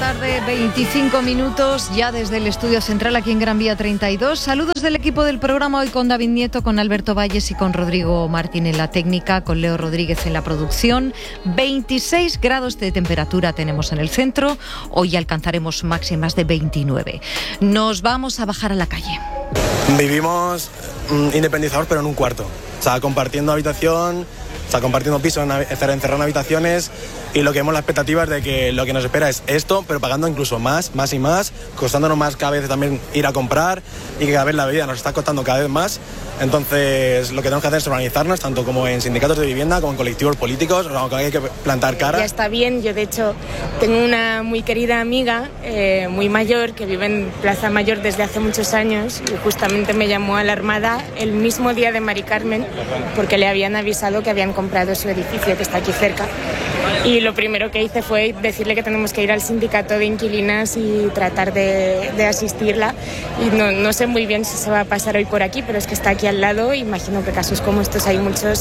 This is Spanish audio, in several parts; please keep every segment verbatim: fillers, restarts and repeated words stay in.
tarde, veinticinco minutos, ya desde el estudio central aquí en Gran Vía treinta y dos. Saludos del equipo del programa, hoy con David Nieto, con Alberto Valles y con Rodrigo Martín en la técnica, con Leo Rodríguez en la producción. veintiséis grados de temperatura tenemos en el centro, hoy alcanzaremos máximas de veintinueve. Nos vamos a bajar a la calle. Vivimos mmm, independizados, pero en un cuarto, o sea, compartiendo habitación. O sea, compartiendo pisos, encerrado en habitaciones, y lo que vemos la expectativa es de que lo que nos espera es esto, pero pagando incluso más, más y más, costándonos más cada vez también ir a comprar, y que cada vez la vida nos está costando cada vez más. Entonces, lo que tenemos que hacer es organizarnos, tanto como en sindicatos de vivienda, como en colectivos políticos, aunque hay que plantar cara. Ya está bien, yo de hecho tengo una muy querida amiga, eh, muy mayor, que vive en Plaza Mayor desde hace muchos años, y justamente me llamó alarmada el mismo día de Mari Carmen, porque le habían avisado que habían comprado su edificio que está aquí cerca, y lo primero que hice fue decirle que tenemos que ir al sindicato de inquilinas y tratar de, de asistirla, y no, no sé muy bien si se va a pasar hoy por aquí, pero es que está aquí al lado, imagino que casos como estos hay muchos,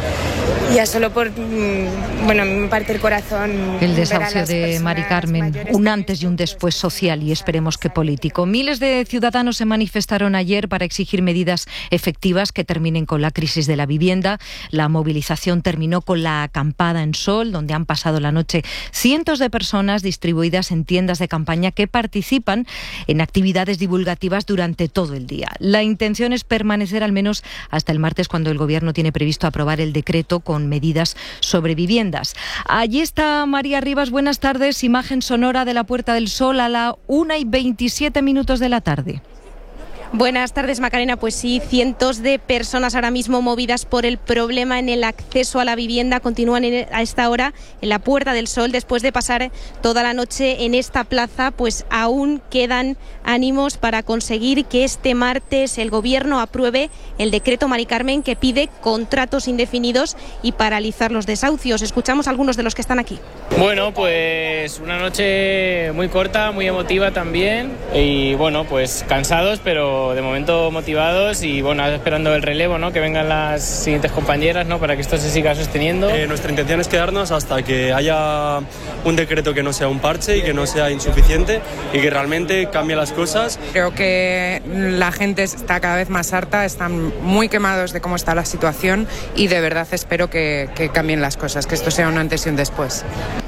y ya solo por, bueno, me parte el corazón. El desahucio de Mari Carmen, un antes y un después social y esperemos que político. Miles de ciudadanos se manifestaron ayer para exigir medidas efectivas que terminen con la crisis de la vivienda. La movilización terminó con la acampada en Sol, donde han pasado la noche cientos de personas distribuidas en tiendas de campaña que participan en actividades divulgativas durante todo el día. La intención es permanecer al menos hasta el martes, cuando el Gobierno tiene previsto aprobar el decreto con medidas sobre viviendas. Allí está María Rivas, buenas tardes, imagen sonora de la Puerta del Sol a la una y veintisiete minutos de la tarde. Buenas tardes, Macarena. Pues sí, cientos de personas ahora mismo movidas por el problema en el acceso a la vivienda continúan a esta hora en la Puerta del Sol. Después de pasar toda la noche en esta plaza, pues aún quedan ánimos para conseguir que este martes el Gobierno apruebe el decreto Mari Carmen, que pide contratos indefinidos y paralizar los desahucios. Escuchamos a algunos de los que están aquí. Bueno, pues una noche muy corta, muy emotiva también, y bueno, pues cansados, pero de momento motivados, y bueno, esperando el relevo, ¿no? Que vengan las siguientes compañeras, ¿no? Para que esto se siga sosteniendo. Eh, nuestra intención es quedarnos hasta que haya un decreto que no sea un parche y que no sea insuficiente y que realmente cambie las cosas. Creo que la gente está cada vez más harta, están muy quemados de cómo está la situación, y de verdad espero que, que cambien las cosas, que esto sea un antes y un después.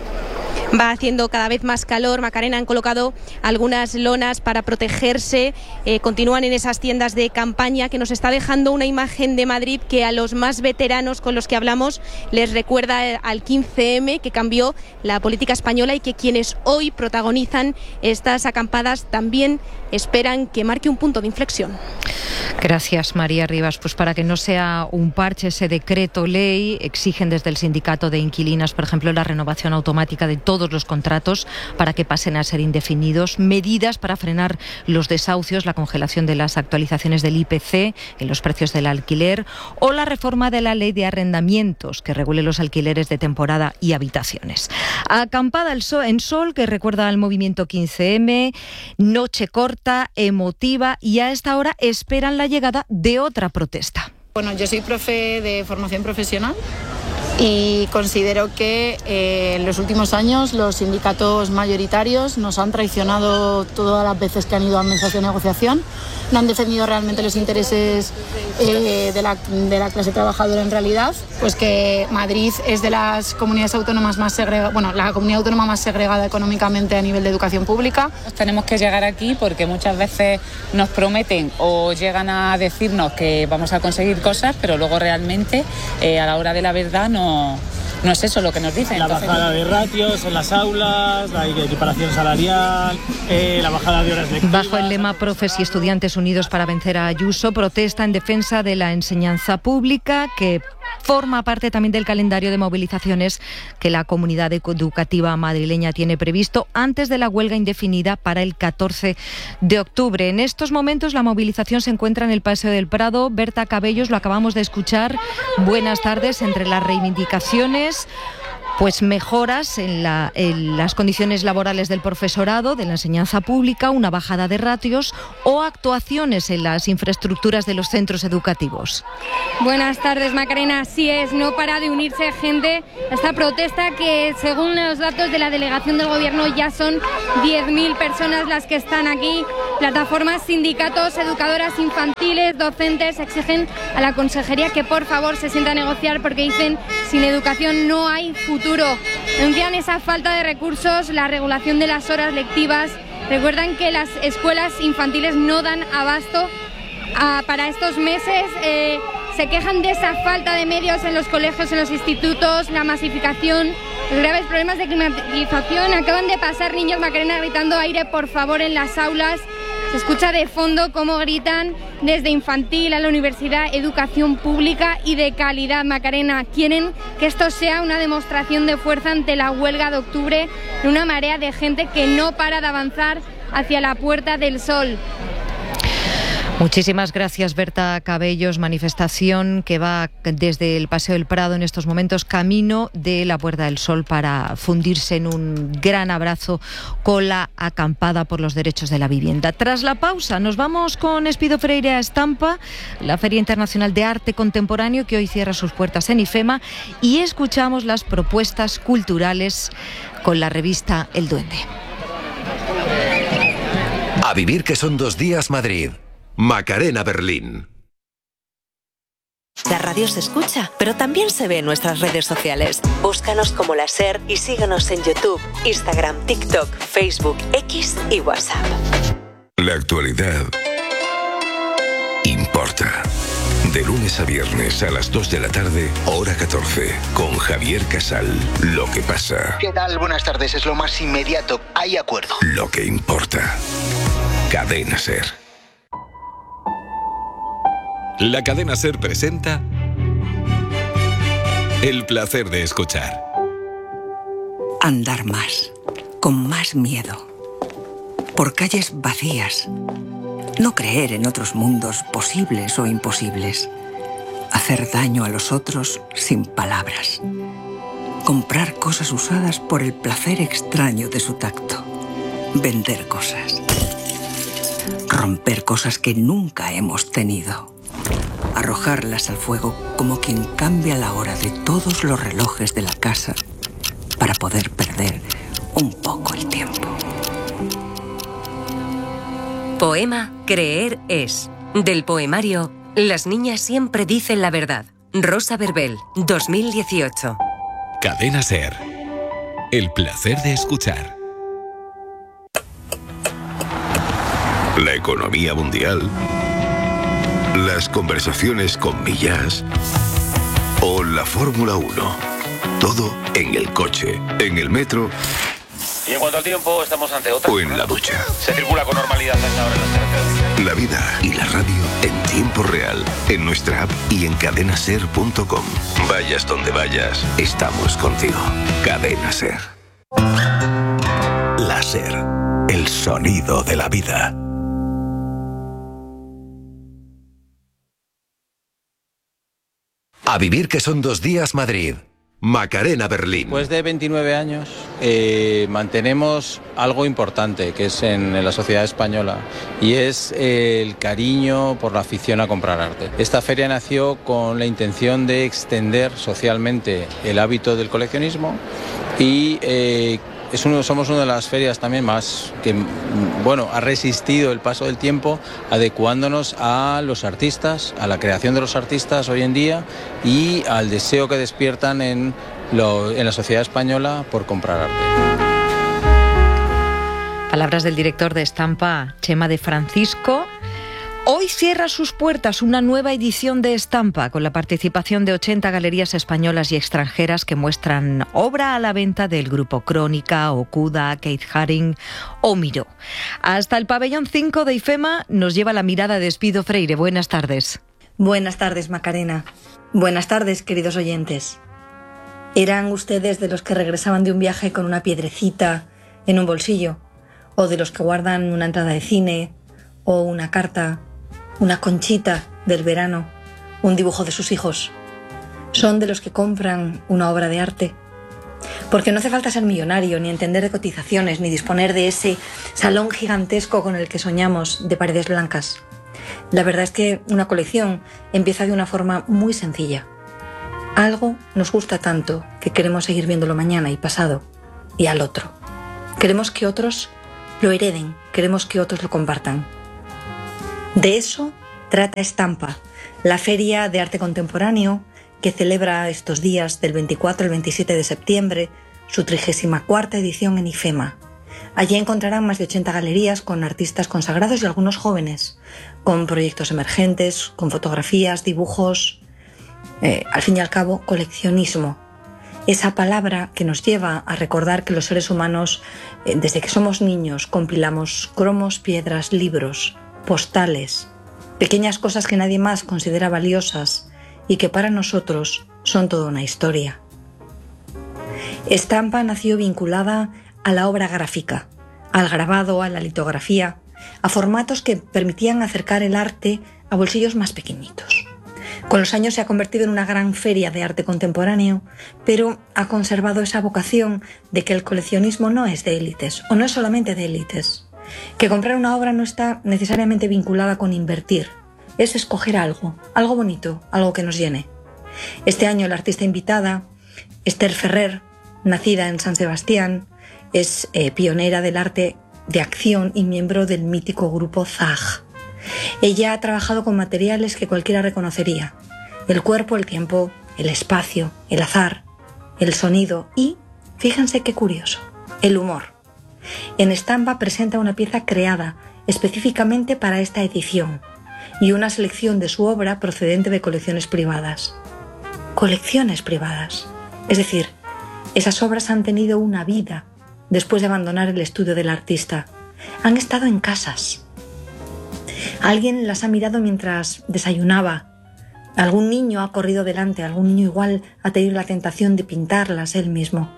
Va haciendo cada vez más calor. Macarena, han colocado algunas lonas para protegerse. Eh, continúan en esas tiendas de campaña, que nos está dejando una imagen de Madrid que a los más veteranos con los que hablamos les recuerda al quince eme, que cambió la política española, y que quienes hoy protagonizan estas acampadas también esperan que marque un punto de inflexión. Gracias, María Rivas. Pues para que no sea un parche ese decreto ley, exigen desde el sindicato de inquilinas, por ejemplo, la renovación automática de todos los contratos para que pasen a ser indefinidos, medidas para frenar los desahucios, la congelación de las actualizaciones del I P C en los precios del alquiler, o la reforma de la ley de arrendamientos que regule los alquileres de temporada y habitaciones. Acampada en Sol, que recuerda al movimiento quince eme, noche corta, emotiva, y a esta hora esperan la llegada de otra protesta. Bueno, yo soy profe de formación profesional y considero que eh, en los últimos años los sindicatos mayoritarios nos han traicionado todas las veces que han ido a mesas de negociación. No han defendido realmente los intereses eh, de, la, de la clase trabajadora en realidad, pues que Madrid es de las comunidades autónomas más segregadas, bueno, la comunidad autónoma más segregada económicamente a nivel de educación pública. Tenemos que llegar aquí porque muchas veces nos prometen o llegan a decirnos que vamos a conseguir cosas, pero luego realmente eh, a la hora de la verdad no... No es eso lo que nos dicen. La Entonces, bajada de ratios en las aulas, la equiparación salarial, eh, la bajada de horas lectivas. Bajo el lema Profes y Estudiantes Unidos para vencer a Ayuso, protesta en defensa de la enseñanza pública, que forma parte también del calendario de movilizaciones que la comunidad educativa madrileña tiene previsto antes de la huelga indefinida para el catorce de octubre. En estos momentos la movilización se encuentra en el Paseo del Prado. Berta Cabellos, lo acabamos de escuchar. Buenas tardes. Entre las reivindicaciones, Pues mejoras en, la, en las condiciones laborales del profesorado, de la enseñanza pública, una bajada de ratios o actuaciones en las infraestructuras de los centros educativos. Buenas tardes, Macarena. Así es, no para de unirse gente a esta protesta que, según los datos de la delegación del Gobierno, ya son diez mil personas las que están aquí. Plataformas, sindicatos, educadoras infantiles, docentes exigen a la consejería que por favor se sienta a negociar porque dicen sin educación no hay futuro. Denuncian esa falta de recursos, la regulación de las horas lectivas. Recuerdan que las escuelas infantiles no dan abasto a, para estos meses. Eh, se quejan de esa falta de medios en los colegios, en los institutos, la masificación, los graves problemas de climatización. Acaban de pasar niños, Macarena, gritando aire por favor en las aulas. Se escucha de fondo cómo gritan desde infantil a la universidad, educación pública y de calidad, Macarena. Quieren que esto sea una demostración de fuerza ante la huelga de octubre de una marea de gente que no para de avanzar hacia la Puerta del Sol. Muchísimas gracias, Berta Cabellos. Manifestación que va desde el Paseo del Prado en estos momentos camino de la Puerta del Sol para fundirse en un gran abrazo con la acampada por los derechos de la vivienda. Tras la pausa nos vamos con Espido Freire a Estampa, la Feria Internacional de Arte Contemporáneo que hoy cierra sus puertas en IFEMA, y escuchamos las propuestas culturales con la revista El Duende. A vivir que son dos días Madrid. Macarena Berlín. La radio se escucha, pero también se ve en nuestras redes sociales. Búscanos como La SER y síguenos en YouTube, Instagram, TikTok, Facebook, X y WhatsApp. La actualidad importa. De lunes a viernes a las dos de la tarde, hora catorce, con Javier Casal. Lo que pasa. ¿Qué tal? Buenas tardes. Es lo más inmediato. Hay acuerdo. Lo que importa. Cadena SER. La cadena SER presenta El placer de escuchar. Andar más, con más miedo, por calles vacías, no creer en otros mundos posibles o imposibles, hacer daño a los otros sin palabras, comprar cosas usadas por el placer extraño de su tacto, vender cosas, romper cosas que nunca hemos tenido, arrojarlas al fuego como quien cambia la hora de todos los relojes de la casa para poder perder un poco el tiempo. Poema Creer es, del poemario Las niñas siempre dicen la verdad. Rosa Verbel, dos mil dieciocho. Cadena SER. El placer de escuchar. La economía mundial, las conversaciones con Millas o la Fórmula uno. Todo en el coche, en el metro. Y en cuanto al tiempo, estamos ante otra. O en la ducha. Se circula con normalidad hasta ahora en las carreteras. La vida y la radio en tiempo real, en nuestra app y en cadena ser punto com. Vayas donde vayas, estamos contigo. Cadena SER. La SER, el sonido de la vida. A vivir que son dos días Madrid. Macarena Berlín. Después de veintinueve años eh, mantenemos algo importante que es en, en la sociedad española, y es eh, el cariño por la afición a comprar arte. Esta feria nació con la intención de extender socialmente el hábito del coleccionismo y eh, es uno, somos una de las ferias también más que, bueno, ha resistido el paso del tiempo, adecuándonos a los artistas, a la creación de los artistas hoy en día y al deseo que despiertan en, lo, en la sociedad española por comprar arte. Palabras del director de Estampa, Chema de Francisco. Hoy cierra sus puertas una nueva edición de Estampa con la participación de ochenta galerías españolas y extranjeras que muestran obra a la venta del grupo Crónica, Okuda, Keith Haring o Miró. Hasta el pabellón cinco de IFEMA nos lleva la mirada de Espido Freire. Buenas tardes. Buenas tardes, Macarena. Buenas tardes, queridos oyentes. ¿Eran ustedes de los que regresaban de un viaje con una piedrecita en un bolsillo? ¿O de los que guardan una entrada de cine o una carta, una conchita del verano, un dibujo de sus hijos? ¿Son de los que compran una obra de arte? Porque no hace falta ser millonario, ni entender de cotizaciones, ni disponer de ese salón gigantesco con el que soñamos de paredes blancas. La verdad es que una colección empieza de una forma muy sencilla. Algo nos gusta tanto que queremos seguir viéndolo mañana y pasado, y al otro. Queremos que otros lo hereden, queremos que otros lo compartan. De eso trata Estampa, la feria de arte contemporáneo que celebra estos días del veinticuatro al veintisiete de septiembre su trigésima cuarta edición en IFEMA. Allí encontrarán más de ochenta galerías con artistas consagrados y algunos jóvenes, con proyectos emergentes, con fotografías, dibujos, eh, al fin y al cabo, coleccionismo. Esa palabra que nos lleva a recordar que los seres humanos, eh, desde que somos niños, compilamos cromos, piedras, libros, postales, pequeñas cosas que nadie más considera valiosas y que para nosotros son toda una historia. Estampa nació vinculada a la obra gráfica, al grabado, a la litografía, a formatos que permitían acercar el arte a bolsillos más pequeñitos. Con los años se ha convertido en una gran feria de arte contemporáneo, pero ha conservado esa vocación de que el coleccionismo no es de élites, o no es solamente de élites. Que comprar una obra no está necesariamente vinculada con invertir, es escoger algo, algo bonito, algo que nos llene. Este año la artista invitada, Esther Ferrer, nacida en San Sebastián, es eh, pionera del arte de acción y miembro del mítico grupo Zag. Ella ha trabajado con materiales que cualquiera reconocería: el cuerpo, el tiempo, el espacio, el azar, el sonido y, fíjense qué curioso, el humor. En Estampa presenta una pieza creada específicamente para esta edición y una selección de su obra procedente de colecciones privadas. Colecciones privadas. Es decir, esas obras han tenido una vida después de abandonar el estudio del artista. Han estado en casas. Alguien las ha mirado mientras desayunaba. Algún niño ha corrido delante, algún niño igual ha tenido la tentación de pintarlas él mismo.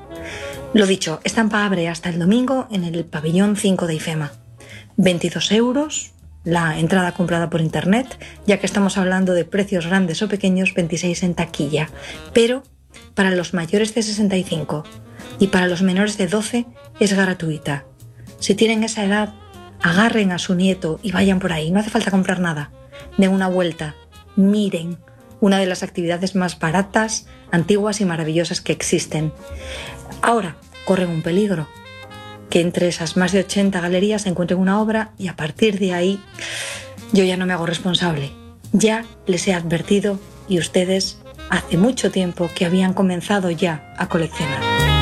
Lo dicho, Estampa abre hasta el domingo en el pabellón cinco de IFEMA. veintidós euros la entrada comprada por internet, ya que estamos hablando de precios grandes o pequeños, veintiséis en taquilla. Pero para los mayores de sesenta y cinco y para los menores de doce es gratuita. Si tienen esa edad, agarren a su nieto y vayan por ahí. No hace falta comprar nada. Den una vuelta. Miren. Una de las actividades más baratas, antiguas y maravillosas que existen. Ahora, corren un peligro. Que entre esas más de ochenta galerías se encuentren una obra y a partir de ahí yo ya no me hago responsable. Ya les he advertido y ustedes hace mucho tiempo que habían comenzado ya a coleccionar.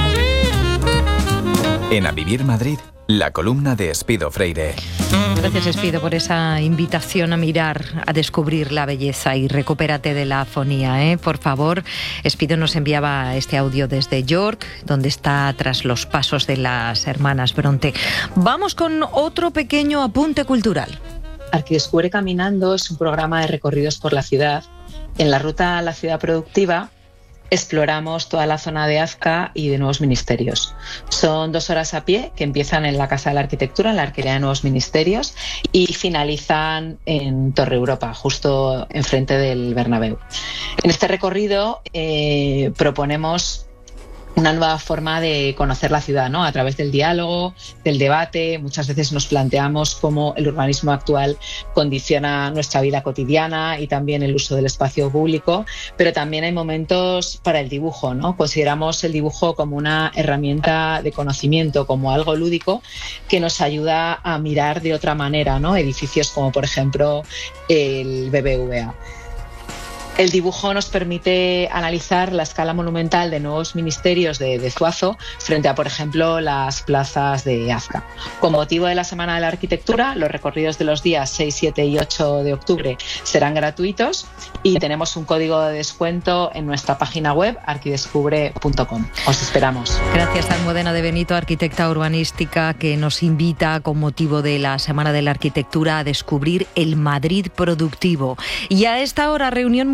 En A Vivir Madrid, la columna de Espido Freire. Gracias, Espido, por esa invitación a mirar, a descubrir la belleza y recupérate de la afonía, ¿eh? Por favor. Espido nos enviaba este audio desde York, donde está tras los pasos de las hermanas Bronte. Vamos con otro pequeño apunte cultural. Arquidescubre Caminando es un programa de recorridos por la ciudad. En la ruta a la ciudad productiva exploramos toda la zona de Azca y de Nuevos Ministerios. Son dos horas a pie que empiezan en la Casa de la Arquitectura, en la Arquería de Nuevos Ministerios, y finalizan en Torre Europa, justo enfrente del Bernabéu. En este recorrido eh, proponemos una nueva forma de conocer la ciudad, ¿no? A través del diálogo, del debate. Muchas veces nos planteamos cómo el urbanismo actual condiciona nuestra vida cotidiana y también el uso del espacio público, pero también hay momentos para el dibujo, ¿no? Consideramos el dibujo como una herramienta de conocimiento, como algo lúdico que nos ayuda a mirar de otra manera, ¿no? Edificios como, por ejemplo, el B B V A. El dibujo nos permite analizar la escala monumental de Nuevos Ministerios de, de Zuazo frente a, por ejemplo, las plazas de Azca. Con motivo de la Semana de la Arquitectura, los recorridos de los días seis, siete y ocho de octubre serán gratuitos y tenemos un código de descuento en nuestra página web arquidescubre punto com. Os esperamos. Gracias a Almudena de Benito, arquitecta urbanística, que nos invita con motivo de la Semana de la Arquitectura a descubrir el Madrid productivo. Y a esta hora, reunión musical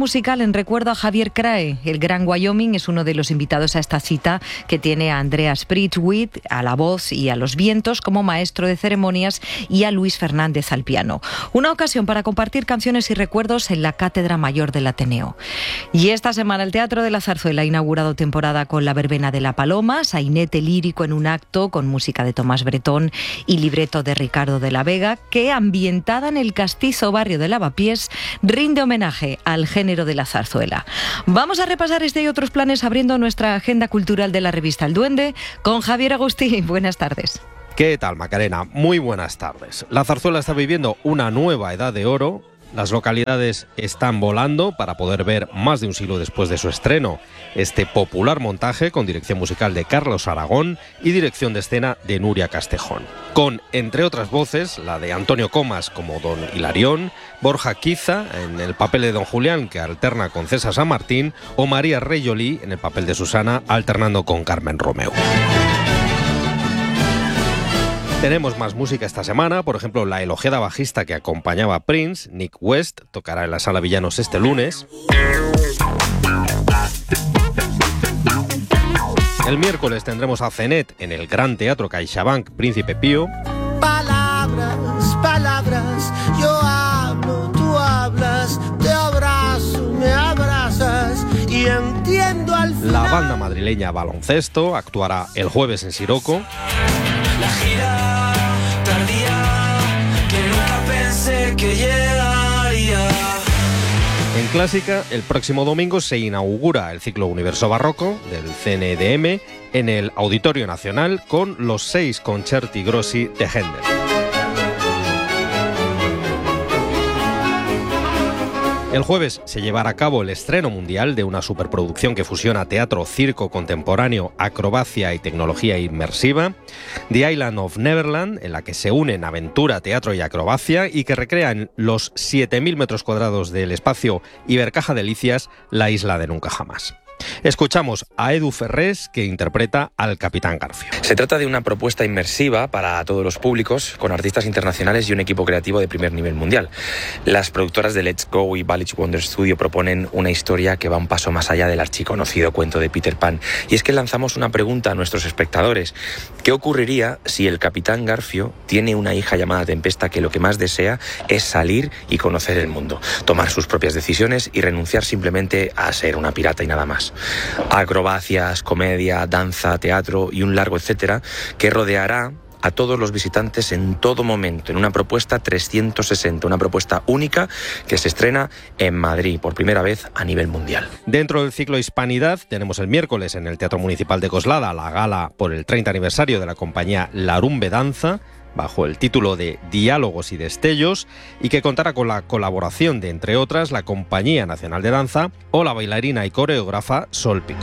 musical en recuerdo a Javier Crae. El Gran Wyoming es uno de los invitados a esta cita, que tiene a Andreas Priestwitz a la voz y a los vientos como maestro de ceremonias y a Luis Fernández al piano. Una ocasión para compartir canciones y recuerdos en la Cátedra Mayor del Ateneo. Y esta semana el Teatro de la Zarzuela ha inaugurado temporada con La Verbena de la Paloma, sainete lírico en un acto con música de Tomás Bretón y libreto de Ricardo de la Vega, que ambientada en el castizo barrio de Lavapiés rinde homenaje al género de la zarzuela. Vamos a repasar este y otros planes abriendo nuestra agenda cultural de la revista El Duende con Javier Agustí. Buenas tardes. ¿Qué tal, Macarena? Muy buenas tardes. La zarzuela está viviendo una nueva edad de oro. Las localidades están volando para poder ver, más de un siglo después de su estreno, este popular montaje con dirección musical de Carlos Aragón y dirección de escena de Nuria Castejón. Con, entre otras voces, la de Antonio Comas como Don Hilarión, Borja Quiza en el papel de Don Julián, que alterna con César San Martín, o María Reyolí en el papel de Susana, alternando con Carmen Romeu. Tenemos más música esta semana, por ejemplo, la elogiada bajista que acompañaba a Prince, Nick West, tocará en la Sala Villanos este lunes. El miércoles tendremos a Zenet en el Gran Teatro CaixaBank Príncipe Pío. Palabras, palabras, yo hablo, tú hablas, te abrazo, me abrazas y entiendo al final. La banda madrileña Baloncesto actuará el jueves en Siroco. La gira tardía que nunca pensé que llegaría. En Clásica, el próximo domingo se inaugura el ciclo Universo Barroco del C N D M en el Auditorio Nacional con los seis concerti grossi de Händel. El jueves se llevará a cabo el estreno mundial de una superproducción que fusiona teatro, circo contemporáneo, acrobacia y tecnología inmersiva, The Island of Neverland, en la que se unen aventura, teatro y acrobacia y que recrea en los siete mil metros cuadrados del espacio Ibercaja Delicias la isla de nunca jamás. Escuchamos a Edu Ferrés, que interpreta al Capitán Garfio. Se trata de una propuesta inmersiva para todos los públicos, con artistas internacionales y un equipo creativo de primer nivel mundial. Las productoras de Let's Go y Village Wonder Studio proponen una historia que va un paso más allá del archiconocido cuento de Peter Pan. Y es que lanzamos una pregunta a nuestros espectadores. ¿Qué ocurriría si el Capitán Garfio tiene una hija llamada Tempesta que lo que más desea es salir y conocer el mundo, tomar sus propias decisiones y renunciar simplemente a ser una pirata y nada más? Acrobacias, comedia, danza, teatro y un largo etcétera que rodeará a todos los visitantes en todo momento, en una propuesta trescientos sesenta, una propuesta única que se estrena en Madrid por primera vez a nivel mundial. Dentro del ciclo Hispanidad tenemos el miércoles en el Teatro Municipal de Coslada la gala por el treinta aniversario de la compañía Larumbe Danza, bajo el título de Diálogos y Destellos, y que contará con la colaboración de, entre otras, la Compañía Nacional de Danza o la bailarina y coreógrafa Sol Picó.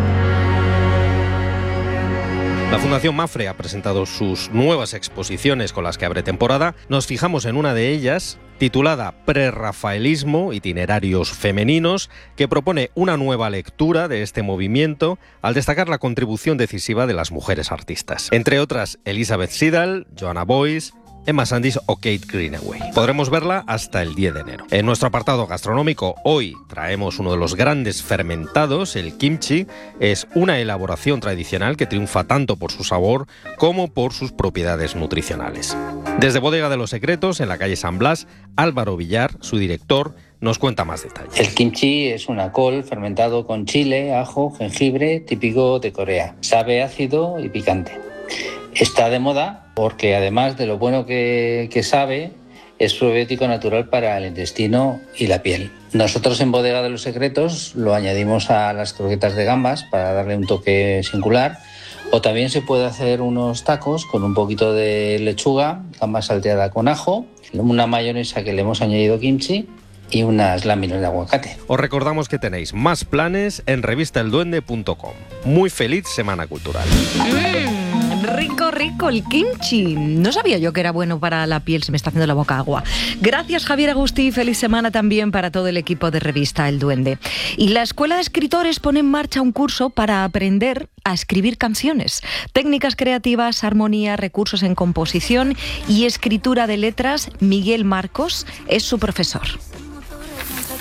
La Fundación Mafre ha presentado sus nuevas exposiciones con las que abre temporada. Nos fijamos en una de ellas, titulada Prerrafaelismo, itinerarios femeninos, que propone una nueva lectura de este movimiento al destacar la contribución decisiva de las mujeres artistas. Entre otras, Elizabeth Siddal, Joanna Boyce, Emma Sandys o Kate Greenaway. Podremos verla hasta el diez de enero. En nuestro apartado gastronómico, hoy traemos uno de los grandes fermentados, el kimchi. Es una elaboración tradicional que triunfa tanto por su sabor como por sus propiedades nutricionales. Desde Bodega de los Secretos, en la calle San Blas, Álvaro Villar, su director, nos cuenta más detalles. El kimchi es una col fermentado con chile, ajo, jengibre, típico de Corea. Sabe ácido y picante. Está de moda porque además de lo bueno que, que sabe, es probiótico natural para el intestino y la piel. Nosotros en Bodega de los Secretos lo añadimos a las croquetas de gambas para darle un toque singular, o también se puede hacer unos tacos con un poquito de lechuga, gamba salteada con ajo, una mayonesa que le hemos añadido kimchi y unas láminas de aguacate. Os recordamos que tenéis más planes en revista el duende punto com. Muy feliz semana cultural. Mm. Rico, rico el kimchi. No sabía yo que era bueno para la piel, se me está haciendo la boca agua. Gracias, Javier Agustí. Feliz semana también para todo el equipo de Revista El Duende. Y la Escuela de Escritores pone en marcha un curso para aprender a escribir canciones. Técnicas creativas, armonía, recursos en composición y escritura de letras. Miguel Marcos es su profesor.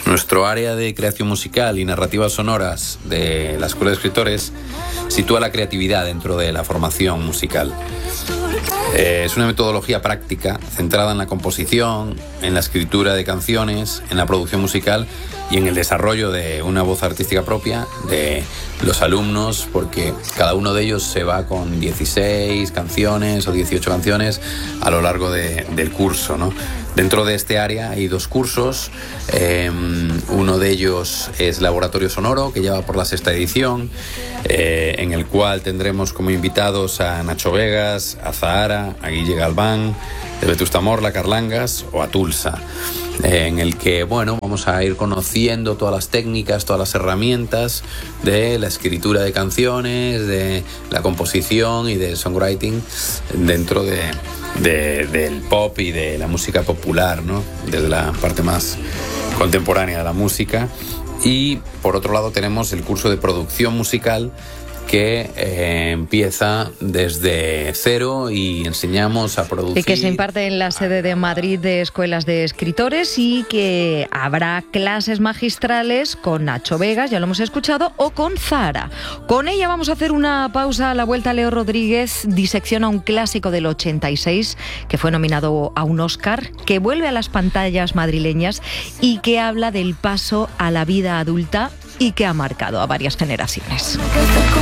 Nuestro área de creación musical y narrativas sonoras de la Escuela de Escritores sitúa la creatividad dentro de la formación musical. Eh, es una metodología práctica centrada en la composición, en la escritura de canciones, en la producción musical y en el desarrollo de una voz artística propia de los alumnos, porque cada uno de ellos se va con dieciséis canciones o dieciocho canciones a lo largo de, del curso, ¿no? Dentro de este área hay dos cursos, eh, uno de ellos es Laboratorio Sonoro, que ya va por la sexta edición, eh, en el cual tendremos como invitados a Nacho Vegas, a Zahara, a Guille Galván, de Vetusta Morla, Carlangas o a Tulsa, eh, en el que, bueno, vamos a ir conociendo todas las técnicas, todas las herramientas de la escritura de canciones, de la composición y del songwriting dentro de... De, del pop y de la música popular, ¿no? Desde la parte más contemporánea de la música. Y por otro lado tenemos el curso de producción musical, que eh, empieza desde cero y enseñamos a producir. Y que se imparte en la sede de Madrid de Escuelas de Escritores, y que habrá clases magistrales con Nacho Vegas, ya lo hemos escuchado, o con Zahara. Con ella vamos a hacer una pausa. A la vuelta, Leo Rodríguez disecciona un clásico del ochenta y seis que fue nominado a un Oscar, que vuelve a las pantallas madrileñas y que habla del paso a la vida adulta y que ha marcado a varias generaciones.